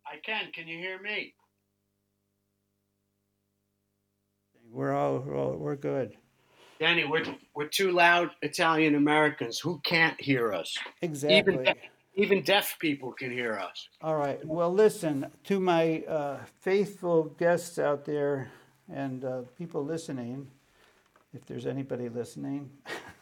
I can. Can you hear me? We're good. Danny, we're two loud Italian Americans who can't hear us. Even Exactly. even deaf people can hear us. All right. Well, listen to my faithful guests out there and people listening, if there's anybody listening.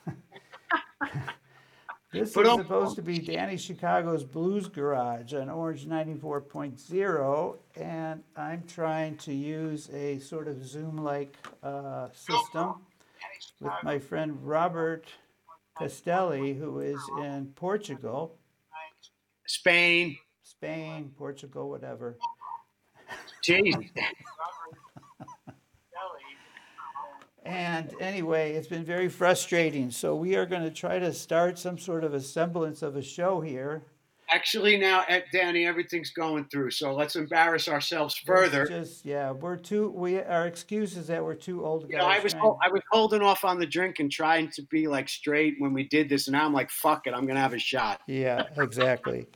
This Put is on. supposed to be Danny Chicago's Blues Garage on Orange 94.0, and I'm trying to use a sort of Zoom like system with my friend Robert Castelli, who is in Portugal, Spain. Spain, Portugal, whatever. Jesus. And anyway, it's been very frustrating. So we are going to try to start some sort of a semblance of a show here. Actually, now, Danny, everything's going through. So let's embarrass ourselves Let's further. just, yeah, our excuse is that we're two old I guys was trying. I was holding off on the drink and trying to be like straight when we did this, and now I'm like, fuck it, I'm gonna have a shot. Yeah, exactly.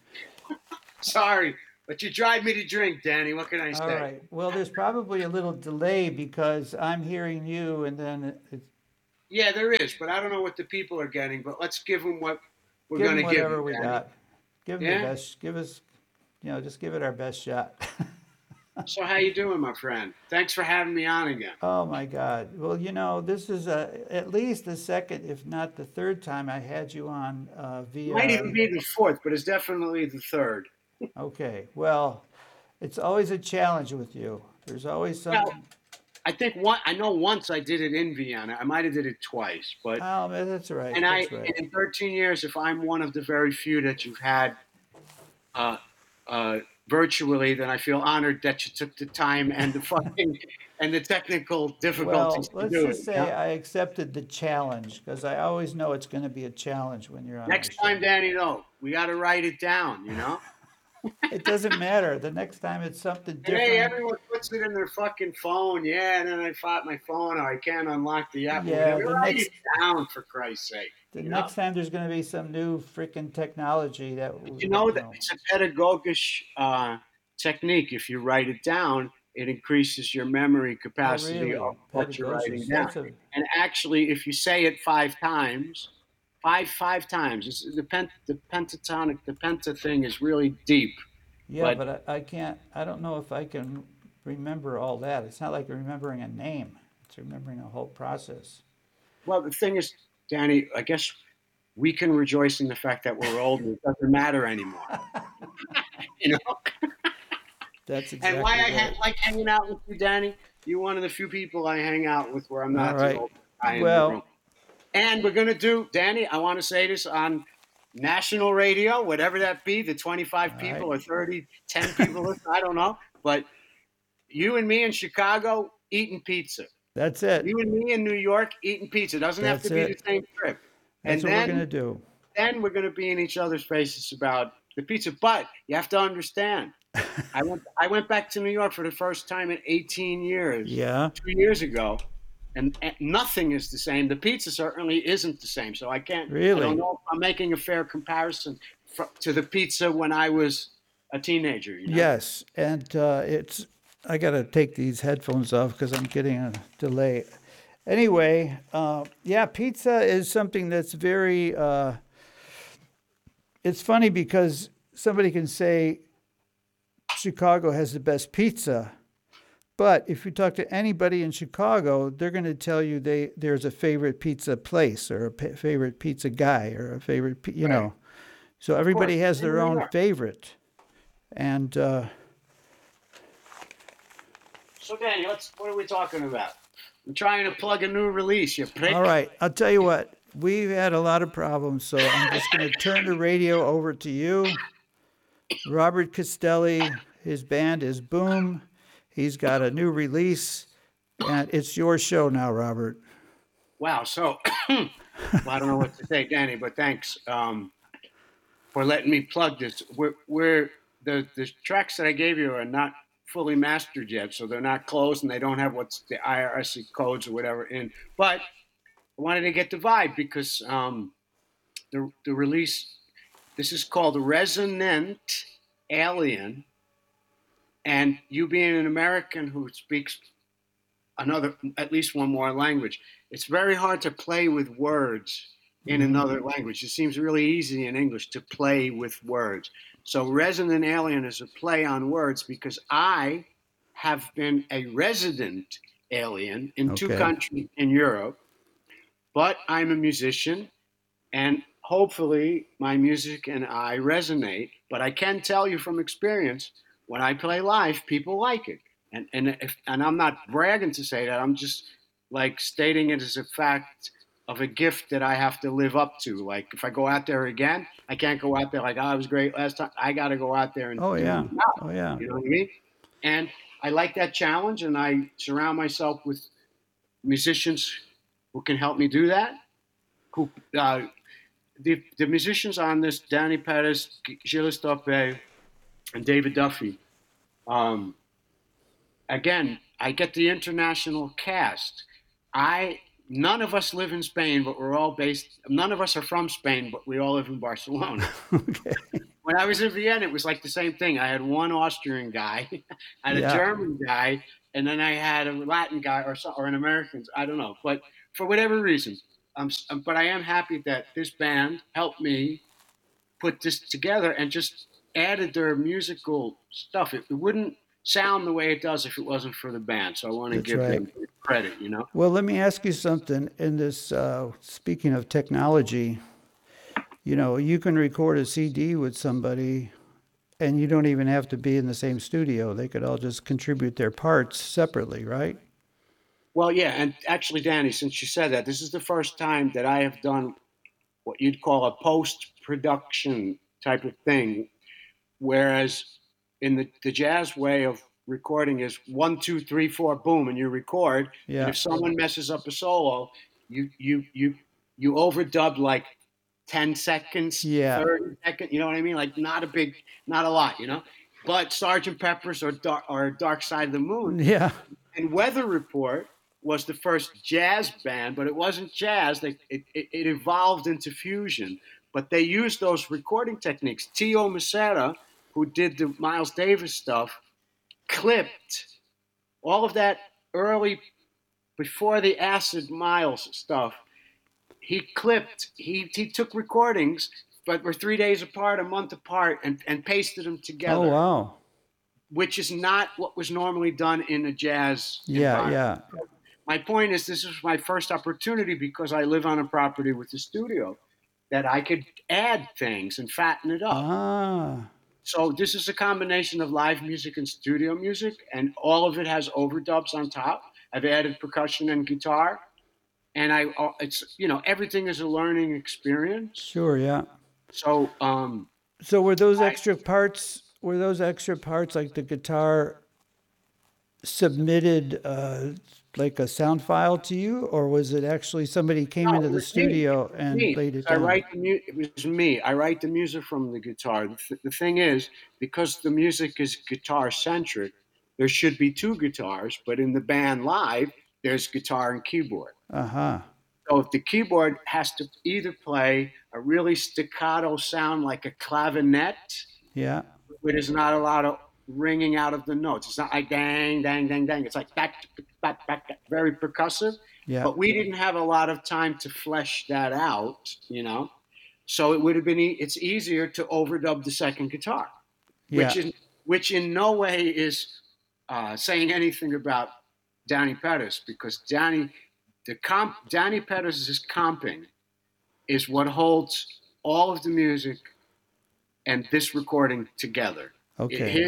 Sorry, but you drive me to drink, Danny. What can I All say? right. Well, there's probably a little delay because I'm hearing you and then Yeah, there is, but I don't know what the people are getting. But let's give them what we're give going them to give them, whatever we Danny. got. Give them the Yeah. best. Give us, just give it our best shot. So how you doing, my friend? Thanks for having me on again. Oh my God. Well, this is at least the second, if not the third time I had you on Might even via. be the fourth, but it's definitely the third. Okay. Well, it's always a challenge with you. There's always Well, something. I think one. I know once I did it in Vienna. I might have did it twice, but Oh, man, that's right. and I That's right. in 13 years, if I'm one of the very few that you've had uh, virtually, then I feel honored that you took the time and the fucking and the technical difficulties Well, to let's do it. just say I accepted the challenge because I always know it's going to be a challenge when you're on my Next time, show. Danny, though, we got to write it down. It doesn't matter. The next time it's something And hey, different. everyone puts it in their fucking phone. Yeah, and then I fought my phone, or I can't unlock the app, or Yeah, whatever. Write it down for Christ's sake. the next time there's going to be some new freaking technology that But you know that you know. it's a pedagogic technique. If you write it down, it increases your memory Oh, capacity of really? what you're writing Pedagogic. down. That's a And actually, if you say it five times, five times, the pentatonic, the penta thing is really deep. yeah, But but I can't. I don't know if I can remember all that. It's not like remembering a name. It's remembering a whole process. well, the thing is, Danny, I guess we can rejoice in the fact that we're old and it doesn't matter anymore. You know, That's and why exactly right. like hanging out with you, Danny. You're one of the few people I hang out with where I'm All not the right. old guy in the room. Well, And we're gonna do, Danny. I want to say this on national radio, whatever that be, the all 25 right. people or 30, 10 people listen. I don't know, but you and me in Chicago eating pizza. That's it. You and me in New York eating pizza. Doesn't have to That's be the it. same trip. That's And what we're gonna do. then we're going to be in each other's faces about the pizza. But you have to understand, I went back to New York for the first time in 18 years, Yeah. 2 years ago, and nothing is the same. The pizza certainly isn't the same. So I can't. I don't Really? know if I'm making a fair comparison to the pizza when I was a teenager. Yes. And it's. I gotta take these headphones off because I'm getting a delay. Anyway, yeah, pizza is something that's very. It's funny because somebody can say Chicago has the best pizza, but if you talk to anybody in Chicago, they're going to tell you there's a favorite pizza place or a favorite pizza guy or a favorite, Right. So Of course. everybody has In their New own York. favorite. And So Danny, what are we talking about? I'm trying to plug a new release. You all prick. right, I'll tell you what. We've had a lot of problems, so I'm just going to turn the radio over to you. Robert Castelli, his band is Boom. He's got a new release, and it's your show now, Robert. Wow. So, well, I don't know what to say, Danny, but thanks for letting me plug this. The tracks that I gave you are not fully mastered yet, so they're not closed and they don't have what's the IRS codes or whatever in. But I wanted to get the vibe because the release. This is called Resonant Alien, And you being an American who speaks at least one more language, it's very hard to play with words in Mhm. another language. It seems really easy in English to play with words. So Resident Alien is a play on words because I have been a resident alien in two Okay. countries in Europe, but I'm a musician and hopefully my music and I resonate. But I can tell you from experience, when I play live, people like it, and I'm not bragging to say that. I'm just like stating it as a fact of a gift that I have to live up to. Like if I go out there again, I can't go out there like, oh, I was great last time. I got to go out there and Oh do yeah. it now. Oh yeah. You know what I mean? And I like that challenge, and I surround myself with musicians who can help me do that. Who the musicians on this, Danny Pettis, Gilles Stoppe, and David Duffy, um, again, I get the international cast. I None of us live in Spain, but we're all based. None of us are from Spain, but we all live in Barcelona. Okay. When I was in Vienna, it was like the same thing. I had one Austrian guy, I had a Yeah. German guy, and then I had a Latin guy or an American. I don't know, but for whatever reason, but I am happy that this band helped me put this together and just added their musical stuff. It wouldn't sound the way it does if it wasn't for the band. So I want to That's give right. them credit, you know? Well, let me ask you something. In this, speaking of technology, you can record a CD with somebody and you don't even have to be in the same studio. They could all just contribute their parts separately, right? Well, yeah. And actually, Danny, since you said that, this is the first time that I have done what you'd call a post production type of thing. Whereas in the jazz way of recording is 1, 2, 3, 4, boom, and you record. And Yeah. if someone messes up a solo, you overdub like 10 seconds, Yeah. 30 seconds. You know what I mean? Like not a lot. But Sergeant Pepper's or Dark Side of the Moon Yeah. and Weather Report was the first jazz band, but it wasn't jazz. It evolved into fusion. But they used those recording techniques. Tio Macera, who did the Miles Davis stuff, clipped all of that early, before the Acid Miles stuff. He took recordings, but were 3 days apart, a month apart, and pasted them Oh, together, wow. which is not what was normally done in a jazz Yeah. environment. Yeah. My point is, this is my first opportunity because I live on a property with a studio that I could add things and fatten it up. Ah. So this is a combination of live music and studio music, and all of it has overdubs on top. I've added percussion and guitar, and it's everything is a learning experience. Sure. Yeah. So So were those I extra parts? Were those extra parts like the guitar submitted like a sound file to you, or was it actually somebody came No, into it the was me. It studio was and me. laid it I down? write it was me. I write the music from the guitar. The thing is, because the music is guitar centric, there should be two guitars, but in the band live, there's guitar and keyboard. Uh huh. So if the keyboard has to either play a really staccato sound like a clavinet, Yeah. where there's not a lot of ringing out of the notes. It's not like dang, dang, dang, dang. It's like back, back, back, back, very percussive. Yeah. But we didn't have a lot of time to flesh that out. So it would have been. It's easier to overdub the second guitar, which Yeah. in which in no way is saying anything about Danny Pettis because Danny Pettis' comping is what holds all of the music and this recording together. Okay.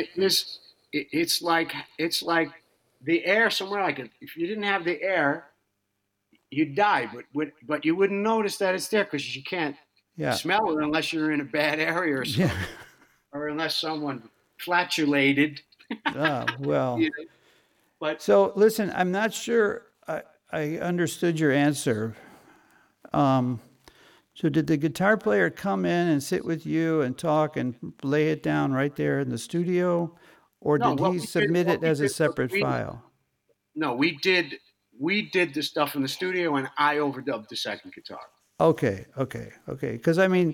It's like the air somewhere. Like if you didn't have the air, you'd die. But you wouldn't notice that it's there because you can't Yeah. smell it unless you're in a bad area or Yeah. something, or unless someone flatulated. Well. You know? But So listen, I'm not sure I understood your answer. Um, so did the guitar player come in and sit with you and talk and lay it down right there in the studio, or no, did he submit what it we as a did was separate file? no, we did the stuff in the studio, and I overdubbed the second guitar. Okay, okay, okay. Because I mean,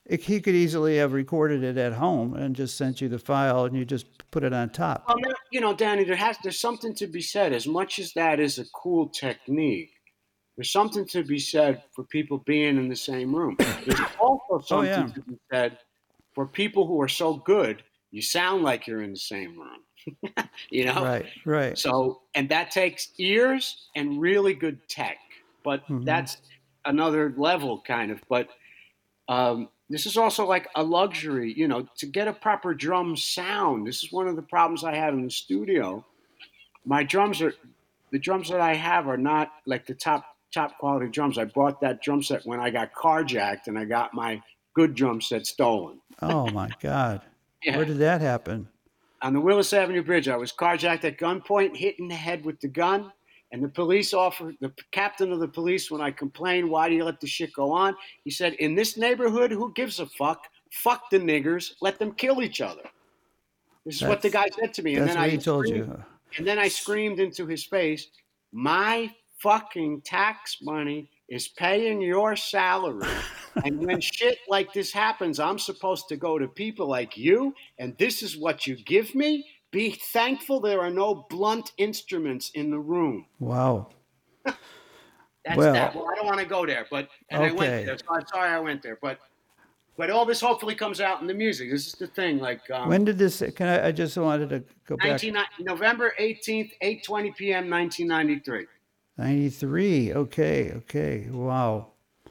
He could easily have recorded it at home and just sent you the file, and you just put it on top. Well, Danny, there's something to be said. As much as that is a cool technique, there's something to be said for people being in the same room. There's also Oh yeah, something to be said for people who are so good, you sound like you're in the same room. you know? right, right. So, and that takes ears and really good tech, but Hmm. that's another level kind of. But this is also like a luxury, to get a proper drum sound. This is one of the problems I had in the studio. My drums are the drums that I have are not like the top quality drums. I bought that drum set when I got carjacked, and I got my good drum set stolen. Oh my God, where Yeah. did that happen? On the Willis Avenue Bridge, I was carjacked at gunpoint, hit in the head with the gun. And the captain of the police, when I complained, why do you let the shit go on? He said, in this neighborhood, who gives a fuck? Fuck the niggers, let them kill each other. This is what the That's guy said to me. that's what he told you. And then I screamed into his face, my fucking tax money is paying your salary. And when shit like this happens, I'm supposed to go to people like you, and this is what you give me? Be thankful there are no blunt instruments in the room. Wow. That's that. Well, Well, I don't want to go there, and I went okay. there. So I'm sorry I went there, but all this hopefully comes out in the music. This is the thing. Like When did this? Can I just wanted to go back. 19 November 18th, 8:20 p.m. 1993. 93. Okay, okay. Wow.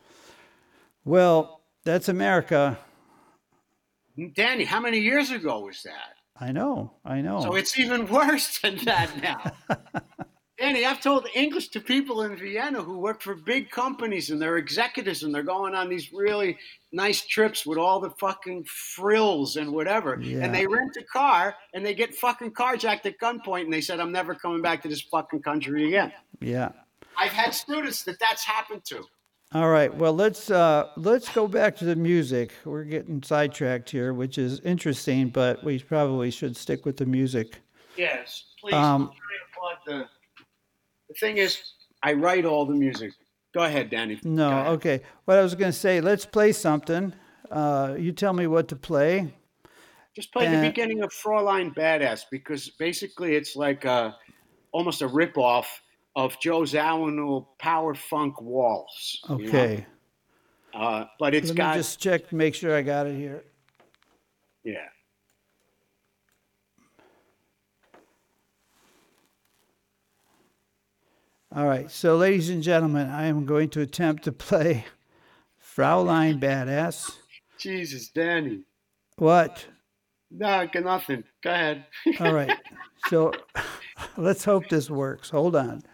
Well, that's America. Danny, how many years ago was that? I know. I So know. it's even worse than that now. Danny, I've told English to people in Vienna who work for big companies, and they're executives, and they're going on these really nice trips with all the fucking frills and whatever. And Yeah. they rent a car and they get fucking carjacked at gunpoint, and they said, I'm never coming back to this fucking country again. Yeah. I've had students that's happened to. All right. Well, let's go back to the music. We're getting sidetracked here, which is interesting, but we probably should stick with the music. Yes, please. I'm Um, trying to plug the thing is, I write all the music. Go ahead, Danny. Go no. ahead. Okay. What I was going to say, let's play something. You tell me what to play. Just play the And beginning of Fraulein Badass, because basically it's like almost a ripoff of Joe Zawinul Power Funk Waltz. okay. But it's Let me got, just check, make sure I got it here. yeah. All right. So, ladies and gentlemen, I am going to attempt to play Fraulein Badass. Jesus, Danny. What? No, nothing. Go ahead. All right. So, let's hope this works. Hold on.